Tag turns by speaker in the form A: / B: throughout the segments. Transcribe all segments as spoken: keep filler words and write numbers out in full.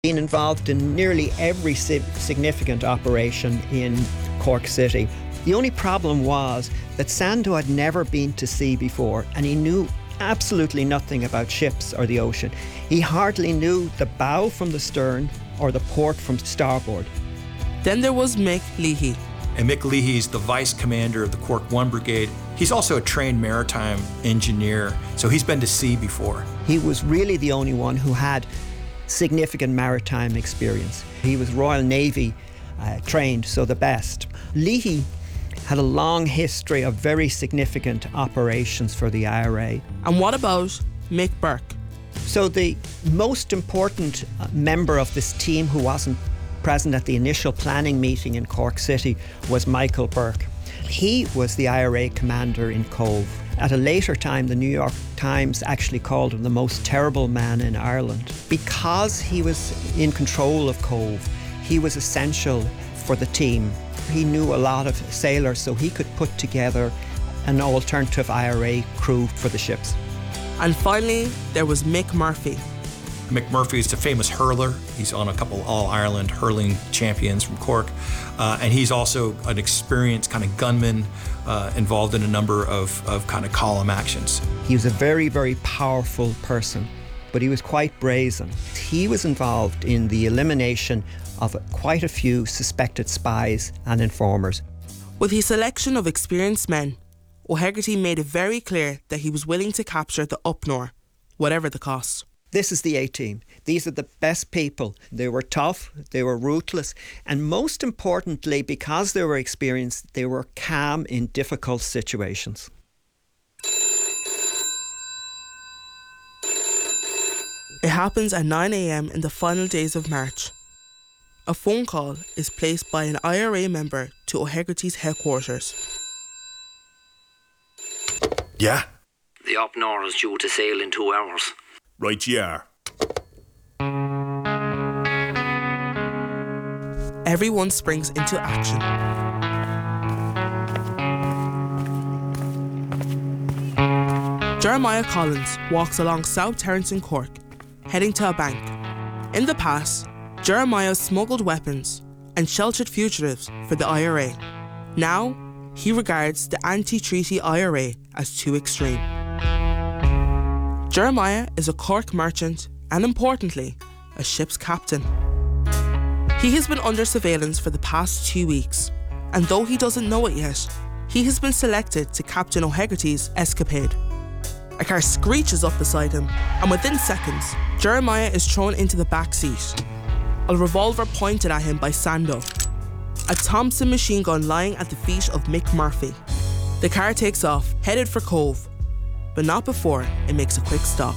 A: Been involved in nearly every si- significant operation in Cork City. The only problem was that Sandow had never been to sea before, and he knew absolutely nothing about ships or the ocean. He hardly knew the bow from the stern or the port from starboard.
B: Then there was Mick Leahy.
C: And Mick Leahy is the vice commander of the Cork One Brigade. He's also a trained maritime engineer, so he's been to sea before.
A: He was really the only one who had significant maritime experience. He was Royal Navy uh, trained, so the best. Leahy had a long history of very significant operations for the I R A.
B: And what about Mick Burke?
A: So the most important member of this team who wasn't present at the initial planning meeting in Cork City was Michael Burke. He was the I R A commander in Cobh. At a later time, the New York Times actually called him the most terrible man in Ireland. Because he was in control of Cobh, he was essential for the team. He knew a lot of sailors, so he could put together an alternative I R A crew for the ships.
B: And finally, there was Mick Murphy.
C: Mick Murphy is a famous hurler. He's on a couple All-Ireland hurling champions from Cork. Uh, and he's also an experienced kind of gunman uh, involved in a number of, of kind of column actions.
A: He was a very, very powerful person, but he was quite brazen. He was involved in the elimination of quite a few suspected spies and informers.
B: With his selection of experienced men, O'Hegarty made it very clear that he was willing to capture the Up-Nor, whatever the cost.
A: This is the A-Team. These are the best people. They were tough, they were ruthless, and most importantly, because they were experienced, they were calm in difficult situations.
B: It happens at nine a.m. in the final days of March. A phone call is placed by an I R A member to O'Hegarty's headquarters.
D: Yeah?
E: The Up-Nor is due to sail in two hours.
D: Right you are.
B: Everyone springs into action. Jeremiah Collins walks along South Terrace in Cork, heading to a bank. In the past, Jeremiah smuggled weapons and sheltered fugitives for the I R A. Now, he regards the anti-treaty I R A as too extreme. Jeremiah is a Cork merchant and, importantly, a ship's captain. He has been under surveillance for the past two weeks, and though he doesn't know it yet, he has been selected to Captain O'Hegarty's escapade. A car screeches up beside him, and within seconds, Jeremiah is thrown into the back seat. A revolver pointed at him by Sandow. A Thompson machine gun lying at the feet of Mick Murphy. The car takes off, headed for Cobh, but not before it makes a quick stop.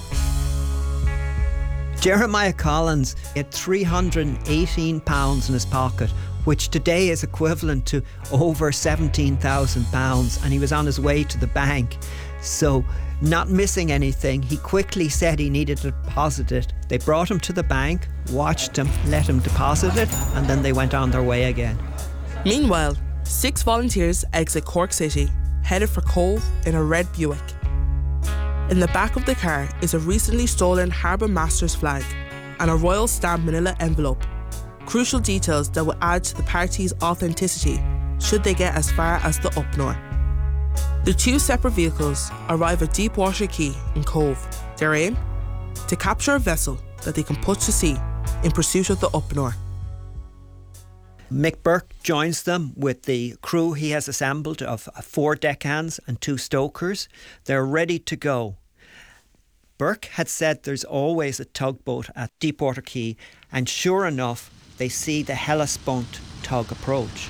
A: Jeremiah Collins had three hundred eighteen pounds in his pocket, which today is equivalent to over seventeen thousand pounds, and he was on his way to the bank. So, not missing anything, he quickly said he needed to deposit it. They brought him to the bank, watched him, let him deposit it, and then they went on their way again.
B: Meanwhile, six volunteers exit Cork City, headed for Cobh in a red Buick. In the back of the car is a recently stolen Harbour Masters flag and a Royal Stamp manila envelope, crucial details that will add to the party's authenticity should they get as far as the Up-Nor. The two separate vehicles arrive at Deepwater Quay in Cobh. Their aim? To capture a vessel that they can put to sea in pursuit of the Up-Nor.
A: Mick Burke joins them with the crew he has assembled of four deckhands and two stokers. They're ready to go. Burke had said there's always a tugboat at Deepwater Quay, and sure enough, they see the Hellespont tug approach.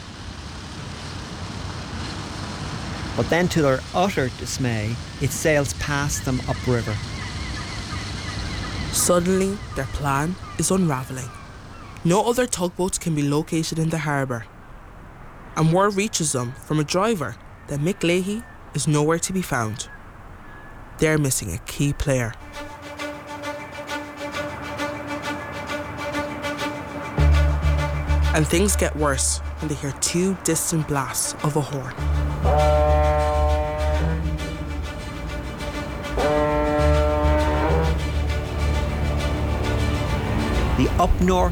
A: But then to their utter dismay, it sails past them upriver.
B: Suddenly, their plan is unravelling. No other tugboats can be located in the harbour. And word reaches them from a driver that Mick Leahy is nowhere to be found. They're missing a key player. And things get worse when they hear two distant blasts of a horn.
A: The Up-Nor